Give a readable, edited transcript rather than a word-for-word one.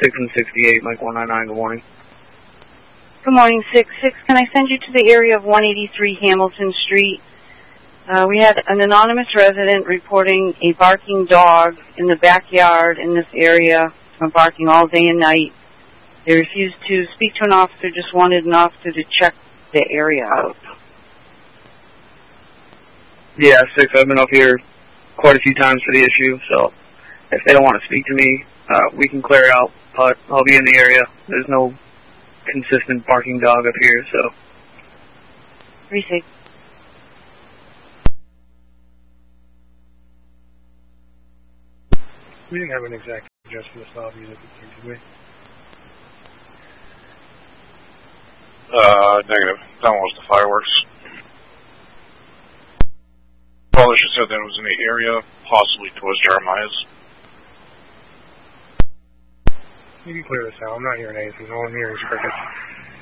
6 and 68, Mike 199, good morning. Good morning, 6-6. Can I send you to the area of 183 Hamilton Street? We had an anonymous resident reporting a barking dog in the backyard in this area, barking all day and night. They refused to speak to an officer, just wanted an officer to check the area out. Yeah, 6, I've been up here quite a few times for the issue, so if they don't want to speak to me, we can clear out, but I'll be in the area. There's no consistent barking dog up here, so. 3-6. We didn't have an exact address for this lobby, did we? Negative. That one was the fireworks. Polish said that it was in the area, possibly towards Jeremiah's. You can clear this out. I'm not hearing anything. All I'm hearing is crickets.